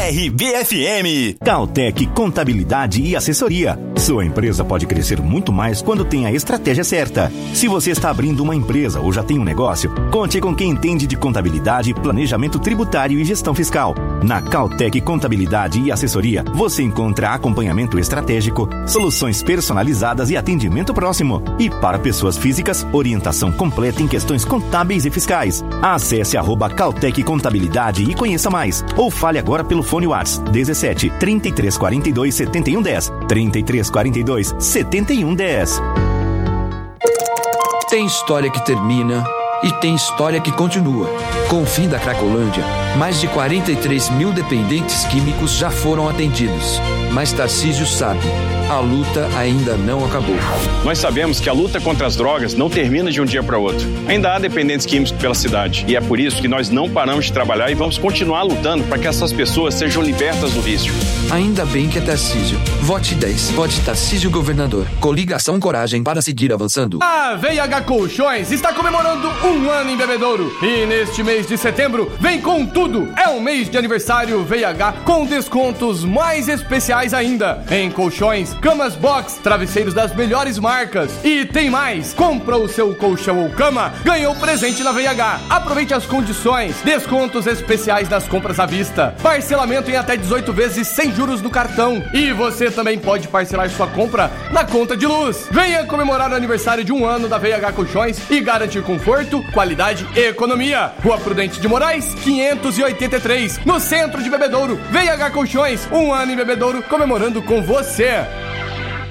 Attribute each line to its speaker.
Speaker 1: RBFM. Cautec Contabilidade e Assessoria. Sua empresa pode crescer muito mais quando tem a estratégia certa. Se você está abrindo uma empresa ou já tem um negócio, conte com quem entende de contabilidade, planejamento tributário e gestão fiscal. Na Cautec Contabilidade e Assessoria, você encontra acompanhamento estratégico, soluções personalizadas e atendimento próximo. E para pessoas físicas, orientação completa em questões contábeis e fiscais. Acesse @Cautec Contabilidade e conheça mais. Ou fale agora pelo fone WhatsApp 17 33 42 71 10. 33 42 71 10.
Speaker 2: Tem história que termina e tem história que continua. Com o fim da Cracolândia, mais de 43 mil dependentes químicos já foram atendidos. Mas Tarcísio sabe, a luta ainda não acabou.
Speaker 3: Nós sabemos que a luta contra as drogas não termina de um dia para outro. Ainda há dependentes químicos pela cidade. E é por isso que nós não paramos de trabalhar e vamos continuar lutando para que essas pessoas sejam libertas do vício.
Speaker 2: Ainda bem que é Tarcísio. Vote 10. Vote Tarcísio Governador. Coligação Coragem para seguir avançando.
Speaker 4: A VH Colchões está comemorando 1 ano em Bebedouro. E neste mês de setembro, vem com tudo. É um mês de aniversário VH com descontos mais especiais ainda. Em colchões, camas box, travesseiros das melhores marcas. E tem mais. Compra o seu colchão ou cama, ganhou presente na VH. Aproveite as condições. Descontos especiais nas compras à vista. Parcelamento em até 18 vezes sem juros no cartão. E você também pode parcelar sua compra na conta de luz. Venha comemorar o aniversário de 1 ano da VH Colchões e garantir conforto, qualidade e economia. Rua Prudente de Moraes, 583, no centro de Bebedouro. VH Colchões, 1 ano em Bebedouro, comemorando com você.